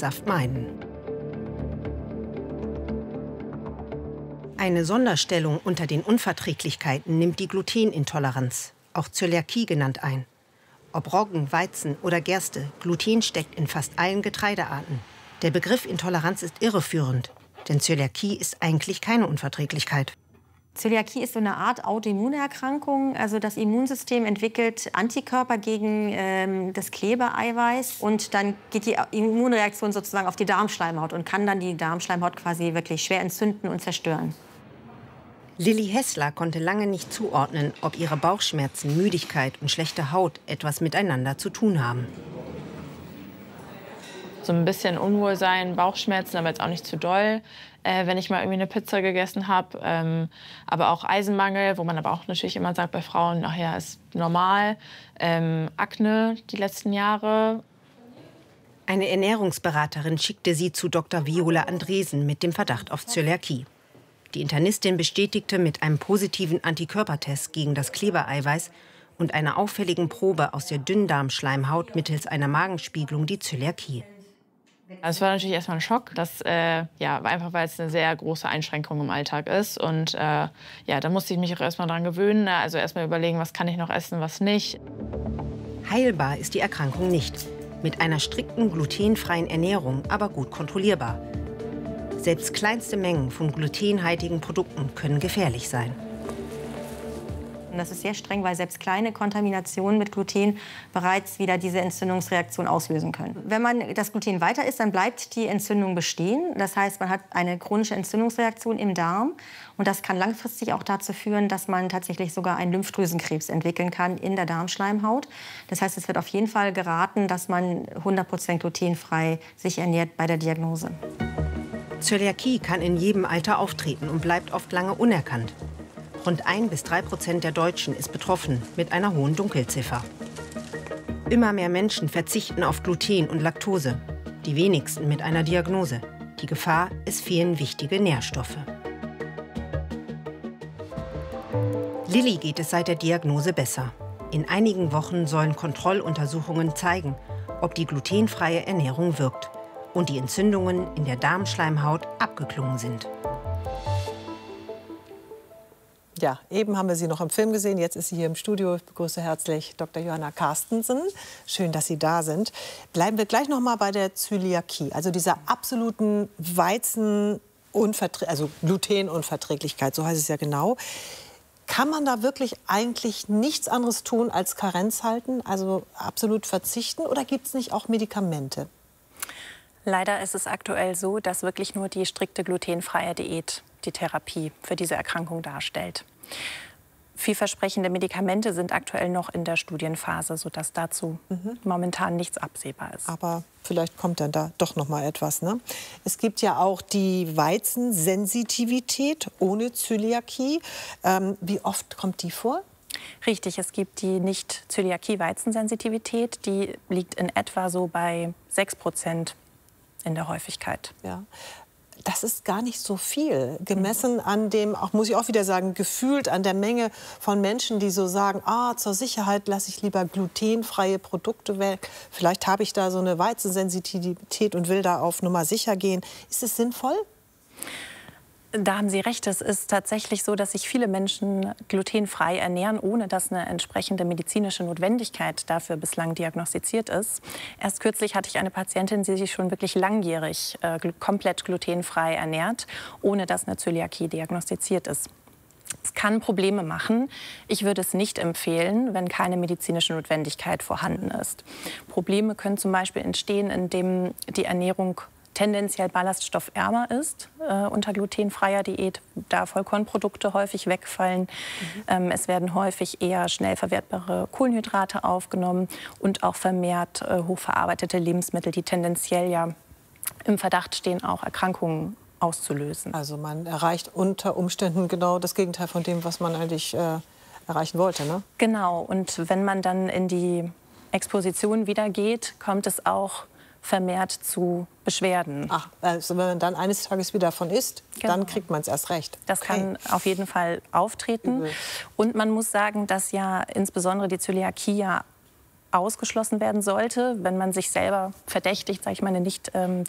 Fruchtsaft meiden. Eine Sonderstellung unter den Unverträglichkeiten nimmt die Glutenintoleranz, auch Zöliakie genannt, ein. Ob Roggen, Weizen oder Gerste, Gluten steckt in fast allen Getreidearten. Der Begriff Intoleranz ist irreführend, denn Zöliakie ist eigentlich keine Unverträglichkeit. Zöliakie ist so eine Art Autoimmunerkrankung. Also das Immunsystem entwickelt Antikörper gegen das Klebeeiweiß. Und dann geht die Immunreaktion sozusagen auf die Darmschleimhaut und kann dann die Darmschleimhaut quasi wirklich schwer entzünden und zerstören. Lilly Hessler konnte lange nicht zuordnen, ob ihre Bauchschmerzen, Müdigkeit und schlechte Haut etwas miteinander zu tun haben. So ein bisschen Unwohlsein, Bauchschmerzen, aber jetzt auch nicht zu doll, wenn ich mal irgendwie eine Pizza gegessen habe. Aber auch Eisenmangel, wo man aber auch natürlich immer sagt bei Frauen, ach ja, ist normal. Akne die letzten Jahre. Eine Ernährungsberaterin schickte sie zu Dr. Viola Andresen mit dem Verdacht auf Zöliakie. Die Internistin bestätigte mit einem positiven Antikörpertest gegen das Klebereiweiß und einer auffälligen Probe aus der Dünndarmschleimhaut mittels einer Magenspiegelung die Zöliakie. Es war natürlich erstmal ein Schock, einfach weil es eine sehr große Einschränkung im Alltag ist. Und da musste ich mich auch erstmal dran gewöhnen. Also erstmal überlegen, was kann ich noch essen, was nicht. Heilbar ist die Erkrankung nicht. Mit einer strikten glutenfreien Ernährung, aber gut kontrollierbar. Selbst kleinste Mengen von glutenhaltigen Produkten können gefährlich sein. Das ist sehr streng, weil selbst kleine Kontaminationen mit Gluten bereits wieder diese Entzündungsreaktion auslösen können. Wenn man das Gluten weiter isst, dann bleibt die Entzündung bestehen. Das heißt, man hat eine chronische Entzündungsreaktion im Darm. Und das kann langfristig auch dazu führen, dass man tatsächlich sogar einen Lymphdrüsenkrebs entwickeln kann in der Darmschleimhaut. Das heißt, es wird auf jeden Fall geraten, dass man 100% glutenfrei sich ernährt bei der Diagnose. Zöliakie kann in jedem Alter auftreten und bleibt oft lange unerkannt. Rund 1–3% der Deutschen ist betroffen, mit einer hohen Dunkelziffer. Immer mehr Menschen verzichten auf Gluten und Laktose. Die wenigsten mit einer Diagnose. Die Gefahr, es fehlen wichtige Nährstoffe. Lilly geht es seit der Diagnose besser. In einigen Wochen sollen Kontrolluntersuchungen zeigen, ob die glutenfreie Ernährung wirkt und die Entzündungen in der Darmschleimhaut abgeklungen sind. Ja, eben haben wir sie noch im Film gesehen, jetzt ist sie hier im Studio. Ich begrüße herzlich Dr. Johanna Carstensen. Schön, dass Sie da sind. Bleiben wir gleich noch mal bei der Zöliakie, also dieser absoluten Glutenunverträglichkeit, so heißt es ja genau. Kann man da wirklich eigentlich nichts anderes tun als Karenz halten, also absolut verzichten, oder gibt es nicht auch Medikamente? Leider ist es aktuell so, dass wirklich nur die strikte glutenfreie Diät die Therapie für diese Erkrankung darstellt. Vielversprechende Medikamente sind aktuell noch in der Studienphase, sodass dazu momentan nichts absehbar ist. Aber vielleicht kommt dann da doch noch mal etwas, ne? Es gibt ja auch die Weizensensitivität ohne Zöliakie. Wie oft kommt die vor? Richtig, es gibt die Nicht-Zöliakie-Weizensensitivität. Die liegt in etwa so bei 6% in der Häufigkeit. Ja. Das ist gar nicht so viel, gemessen an dem, auch muss ich auch wieder sagen, gefühlt an der Menge von Menschen, die so sagen, zur Sicherheit lasse ich lieber glutenfreie Produkte weg. Vielleicht habe ich da so eine Weizensensitivität und will da auf Nummer sicher gehen. Ist es sinnvoll? Da haben Sie recht. Es ist tatsächlich so, dass sich viele Menschen glutenfrei ernähren, ohne dass eine entsprechende medizinische Notwendigkeit dafür bislang diagnostiziert ist. Erst kürzlich hatte ich eine Patientin, die sich schon wirklich langjährig komplett glutenfrei ernährt, ohne dass eine Zöliakie diagnostiziert ist. Es kann Probleme machen. Ich würde es nicht empfehlen, wenn keine medizinische Notwendigkeit vorhanden ist. Probleme können zum Beispiel entstehen, indem die Ernährung tendenziell ballaststoffärmer ist unter glutenfreier Diät, da Vollkornprodukte häufig wegfallen. Es werden häufig eher schnell verwertbare Kohlenhydrate aufgenommen und auch vermehrt hochverarbeitete Lebensmittel, die tendenziell ja im Verdacht stehen, auch Erkrankungen auszulösen. Also man erreicht unter Umständen genau das Gegenteil von dem, was man eigentlich erreichen wollte, ne? Genau, und wenn man dann in die Exposition wieder geht, kommt es auch vermehrt zu Beschwerden. Ach, also wenn man dann eines Tages wieder davon isst, dann kriegt man es erst recht. Das kann auf jeden Fall auftreten. Übel. Und man muss sagen, dass ja insbesondere die Zöliakie ja ausgeschlossen werden sollte, wenn man sich selber verdächtigt, sage ich mal, eine nicht